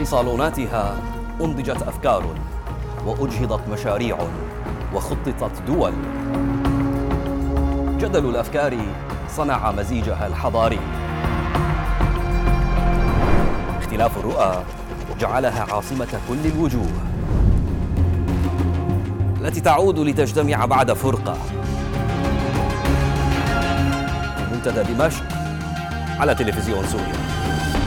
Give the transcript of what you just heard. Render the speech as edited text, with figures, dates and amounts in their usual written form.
في صالوناتها أنضجت أفكار وأجهضت مشاريع وخططت دول. جدل الأفكار صنع مزيجها الحضاري. اختلاف الرؤى جعلها عاصمة كل الوجوه التي تعود لتجتمع بعد فرقة في منتدى دمشق على تلفزيون سوريا.